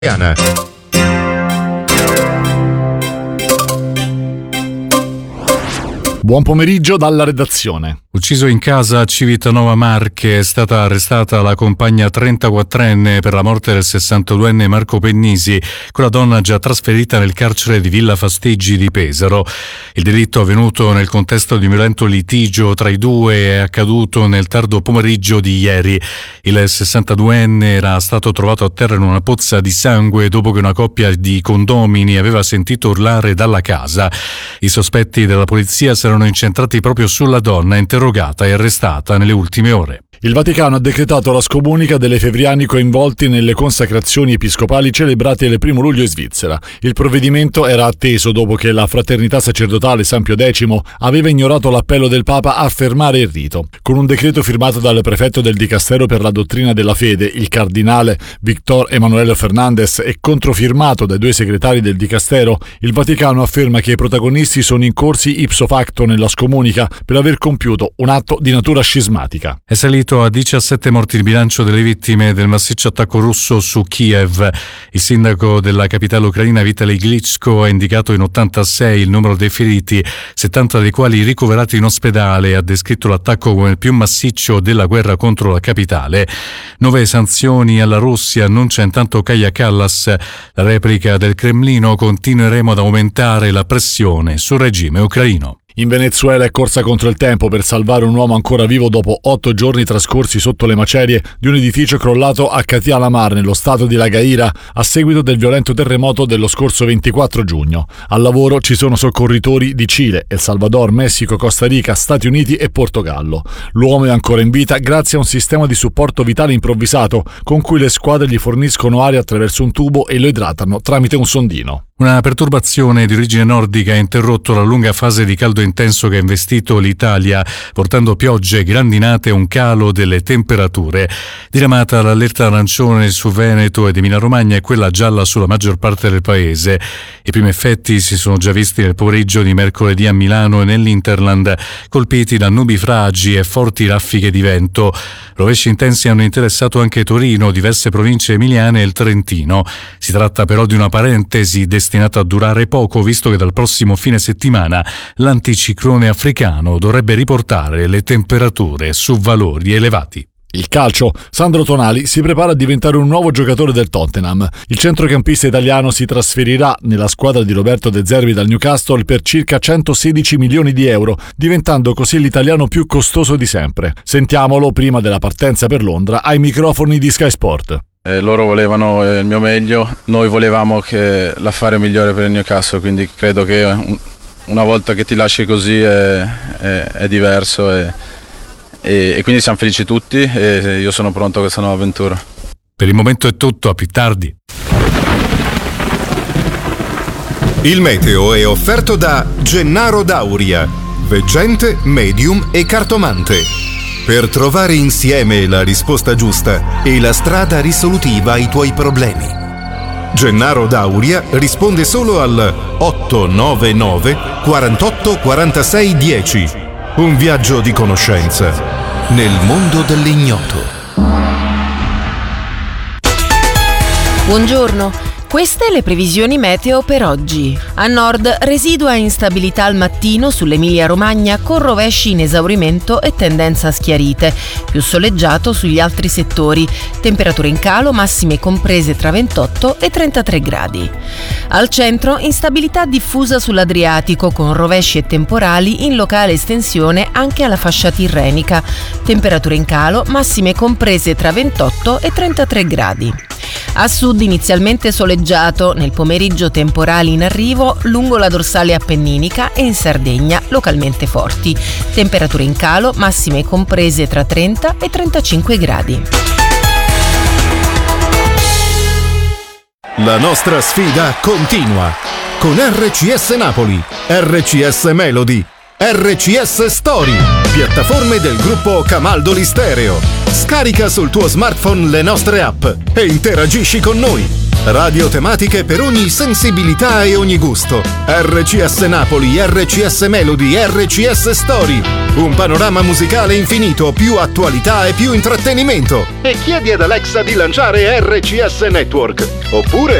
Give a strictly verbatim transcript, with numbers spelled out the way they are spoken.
Buon pomeriggio dalla redazione. Ucciso in casa a Civitanova Marche, è stata arrestata la compagna trentaquattrenne per la morte del sessantaduenne Marco Pennisi, con la donna già trasferita nel carcere di Villa Fasteggi di Pesaro. Il delitto avvenuto nel contesto di un violento litigio tra i due è accaduto nel tardo pomeriggio di ieri. Il sessantaduenne era stato trovato a terra in una pozza di sangue dopo che una coppia di condomini aveva sentito urlare dalla casa. I sospetti della polizia si erano incentrati proprio sulla donna interrogata e arrestata nelle ultime ore. Il Vaticano ha decretato la scomunica delle efevriani coinvolti nelle consacrazioni episcopali celebrate il primo luglio in Svizzera. Il provvedimento era atteso dopo che la fraternità sacerdotale San Pio X aveva ignorato l'appello del Papa a fermare il rito. Con un decreto firmato dal prefetto del Dicastero per la dottrina della fede, il cardinale Victor Emanuele Fernandez, e controfirmato dai due segretari del Dicastero, il Vaticano afferma che i protagonisti sono incorsi ipso facto nella scomunica per aver compiuto un atto di natura scismatica. È salito a diciassette morti il bilancio delle vittime del massiccio attacco russo su Kiev. Il sindaco della capitale ucraina Vitaly Klitschko ha indicato in ottantasei il numero dei feriti, settanta dei quali ricoverati in ospedale, e ha descritto l'attacco come il più massiccio della guerra contro la capitale. Nuove sanzioni alla Russia, annuncia intanto Kaja Kallas. La replica del Cremlino: continueremo ad aumentare la pressione sul regime ucraino. In Venezuela è corsa contro il tempo per salvare un uomo ancora vivo dopo otto giorni trascorsi sotto le macerie di un edificio crollato a Catialamar, nello stato di La Gaira, a seguito del violento terremoto dello scorso ventiquattro giugno. Al lavoro ci sono soccorritori di Cile, El Salvador, Messico, Costa Rica, Stati Uniti e Portogallo. L'uomo è ancora in vita grazie a un sistema di supporto vitale improvvisato con cui le squadre gli forniscono aria attraverso un tubo e lo idratano tramite un sondino. Una perturbazione di origine nordica ha interrotto la lunga fase di caldo intenso che ha investito l'Italia, portando piogge, grandinate e un calo delle temperature. Diramata l'allerta arancione su Veneto ed Emilia-Romagna e quella gialla sulla maggior parte del paese. I primi effetti si sono già visti nel pomeriggio di mercoledì a Milano e nell'Interland, colpiti da nubifragi e forti raffiche di vento. Rovesci intensi hanno interessato anche Torino, diverse province emiliane e il Trentino. Si tratta però di una parentesi destinata a durare poco, visto che dal prossimo fine settimana l'anticiclone africano dovrebbe riportare le temperature su valori elevati. Il calcio. Sandro Tonali si prepara a diventare un nuovo giocatore del Tottenham. Il centrocampista italiano si trasferirà nella squadra di Roberto De Zerbi dal Newcastle per circa centosedici milioni di euro, diventando così l'italiano più costoso di sempre. Sentiamolo prima della partenza per Londra ai microfoni di Sky Sport. Eh, loro volevano eh, il mio meglio, noi volevamo che l'affare migliore per il Newcastle, quindi credo che un, una volta che ti lasci così è, è, è diverso e, e, e quindi siamo felici tutti e io sono pronto a questa nuova avventura. Per il momento è tutto, a più tardi. Il meteo è offerto da Gennaro Dauria, veggente, medium e cartomante. Per trovare insieme la risposta giusta e la strada risolutiva ai tuoi problemi. Gennaro Dauria risponde solo al otto nove nove quarantotto quarantasei dieci. Un viaggio di conoscenza nel mondo dell'ignoto. Buongiorno. Queste le previsioni meteo per oggi. A nord residua instabilità al mattino sull'Emilia-Romagna con rovesci in esaurimento e tendenza a schiarite, più soleggiato sugli altri settori, temperature in calo massime comprese tra ventotto e trentatré gradi. Al centro instabilità diffusa sull'Adriatico con rovesci e temporali in locale estensione anche alla fascia tirrenica, temperature in calo massime comprese tra ventotto e trentatré gradi. A sud inizialmente soleggiato, nel pomeriggio temporali in arrivo lungo la dorsale appenninica e in Sardegna localmente forti. Temperature in calo, massime comprese tra trenta e trentacinque gradi. La nostra sfida continua con R C S Napoli, R C S Melody, R C S Story, piattaforme del gruppo Camaldoli Stereo. Scarica sul tuo smartphone le nostre app e interagisci con noi. Radio tematiche per ogni sensibilità e ogni gusto. R C S Napoli, R C S Melody, R C S Story. Un panorama musicale infinito, più attualità e più intrattenimento. E chiedi ad Alexa di lanciare R C S Network. Oppure